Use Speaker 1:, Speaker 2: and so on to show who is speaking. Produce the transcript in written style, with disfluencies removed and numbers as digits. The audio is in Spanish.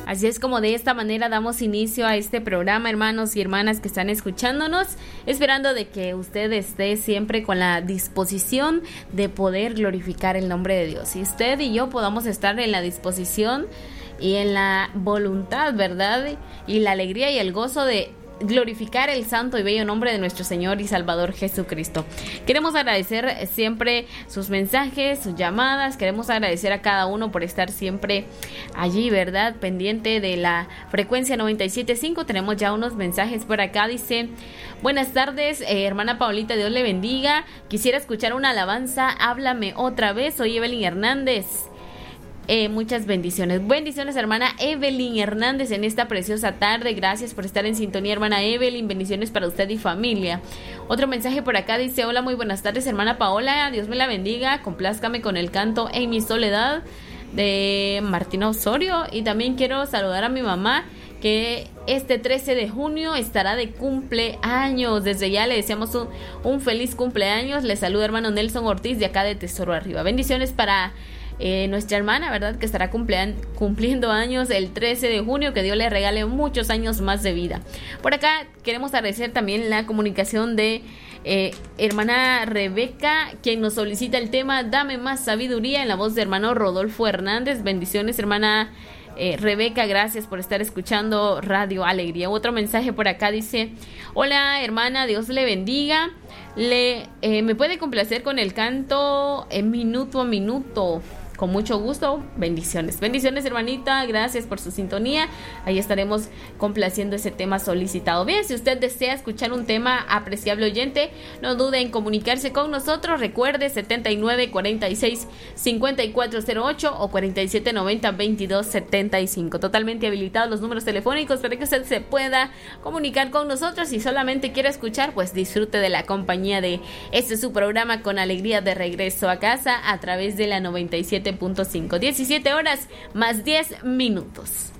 Speaker 1: Así es como de esta manera damos inicio a este programa, hermanos y hermanas que están escuchándonos, esperando de que usted esté siempre con la disposición de poder glorificar el nombre de Dios. Y usted y yo podamos estar en la disposición y en la voluntad, ¿verdad? Y la alegría y el gozo de glorificar el santo y bello nombre de nuestro Señor y Salvador Jesucristo. Queremos agradecer siempre sus mensajes, sus llamadas. Queremos agradecer a cada uno por estar siempre allí, ¿verdad? Pendiente de la frecuencia 97.5. Tenemos ya unos mensajes por acá. Dice: buenas tardes, hermana Paulita, Dios le bendiga. Quisiera escuchar una alabanza. Háblame otra vez. Soy Evelyn Hernández. Muchas bendiciones. Bendiciones, hermana Evelyn Hernández, en esta preciosa tarde. Gracias por estar en sintonía, hermana Evelyn. Bendiciones para usted y familia. Otro mensaje por acá dice: hola, muy buenas tardes, hermana Paola. Dios me la bendiga. Complázcame con el canto En mi soledad de Martina Osorio. Y también quiero saludar a mi mamá, que este 13 de junio estará de cumpleaños. Desde ya le deseamos un feliz cumpleaños. Le saluda hermano Nelson Ortiz de acá de Tesoro Arriba. Bendiciones para nuestra hermana, ¿verdad? Que estará cumpliendo años el 13 de junio. Que Dios le regale muchos años más de vida. Por acá queremos agradecer también la comunicación de hermana Rebeca, quien nos solicita el tema Dame más sabiduría, en la voz de hermano Rodolfo Hernández. Bendiciones, hermana Rebeca, gracias por estar escuchando Radio Alegría. Otro mensaje por acá dice: hola, hermana, Dios le bendiga. ¿Me puede complacer con el canto Minuto a Minuto? Con mucho gusto. Bendiciones. Bendiciones, hermanita. Gracias por su sintonía. Ahí estaremos complaciendo ese tema solicitado. Bien, si usted desea escuchar un tema, apreciable oyente, no dude en comunicarse con nosotros. Recuerde 7946-5408 o 4790-2275. Totalmente habilitados los números telefónicos para que usted se pueda comunicar con nosotros. Si solamente quiere escuchar, pues disfrute de la compañía de este su programa Con Alegría de Regreso a Casa a través de la 97.5. 17 horas más 10 minutos.